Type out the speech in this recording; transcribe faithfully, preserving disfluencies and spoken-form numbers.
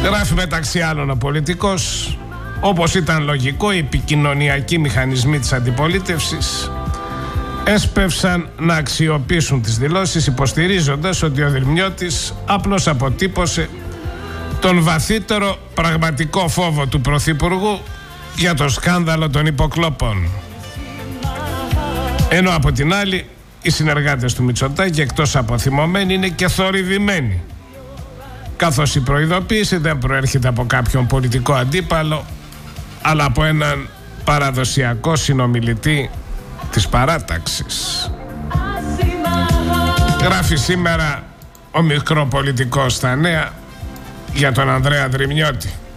Γράφει μεταξύ άλλων ο πολιτικός, όπως ήταν λογικό, οι επικοινωνιακοί μηχανισμοί της αντιπολίτευσης έσπευσαν να αξιοποιήσουν τις δηλώσεις, υποστηρίζοντας ότι ο Δρυμιώτης απλώς αποτύπωσε τον βαθύτερο πραγματικό φόβο του Πρωθυπουργού για το σκάνδαλο των υποκλόπων. Ενώ από την άλλη οι συνεργάτες του Μητσοτάκη, εκτός από θυμωμένοι, είναι και θορυβημένοι, καθώς η προειδοποίηση δεν προέρχεται από κάποιον πολιτικό αντίπαλο, αλλά από έναν παραδοσιακό συνομιλητή της παράταξης. Γράφει σήμερα ο μικρό πολιτικός στα Νέα για τον Ανδρέα Δρυμιώτη.